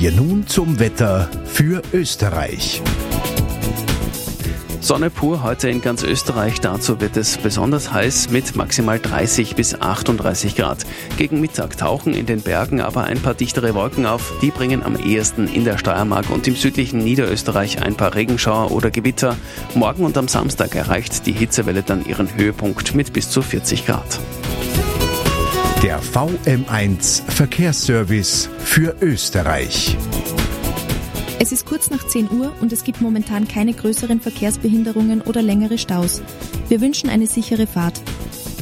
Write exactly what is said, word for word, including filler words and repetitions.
wir nun zum Wetter für Österreich. Sonne pur heute in ganz Österreich, dazu wird es besonders heiß mit maximal dreißig bis achtunddreißig Grad. Gegen Mittag tauchen in den Bergen aber ein paar dichtere Wolken auf, die bringen am ehesten in der Steiermark und im südlichen Niederösterreich ein paar Regenschauer oder Gewitter. Morgen und am Samstag erreicht die Hitzewelle dann ihren Höhepunkt mit bis zu vierzig Grad. Der V M eins Verkehrsservice für Österreich. Es ist kurz nach zehn Uhr und es gibt momentan keine größeren Verkehrsbehinderungen oder längere Staus. Wir wünschen eine sichere Fahrt.